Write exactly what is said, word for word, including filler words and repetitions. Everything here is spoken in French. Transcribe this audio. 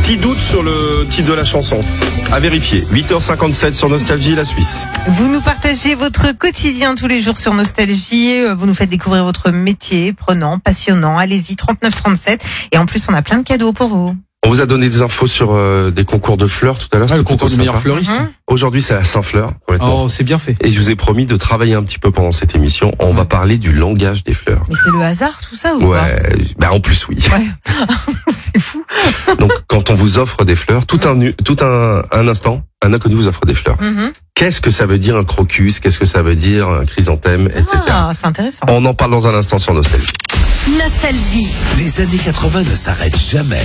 Petit doute sur le titre de la chanson. À vérifier. huit heures cinquante-sept sur Nostalgie, la Suisse. Vous nous partagez votre quotidien tous les jours sur Nostalgie. Vous nous faites découvrir votre métier prenant, passionnant. Allez-y, trente-neuf trente-sept. Et en plus, on a plein de cadeaux pour vous. On vous a donné des infos sur euh, des concours de fleurs tout à l'heure. Ah, le concours du meilleur fleuriste. Mmh. Aujourd'hui, c'est à Saint-Fleur. Oh, c'est bien fait. Et je vous ai promis de travailler un petit peu pendant cette émission. On va parler du langage des fleurs. Mais c'est le hasard tout ça ou Ouais, bah en plus oui. Ouais. C'est fou. Donc quand on vous offre des fleurs, tout un tout un un instant, un inconnu vous offre des fleurs. Mmh. Qu'est-ce que ça veut dire un crocus? Qu'est-ce que ça veut dire un chrysanthème, et cetera. Ah, c'est intéressant. On en parle dans un instant sur Nostalgie. Nostalgie. Les années quatre-vingts ne s'arrêtent jamais.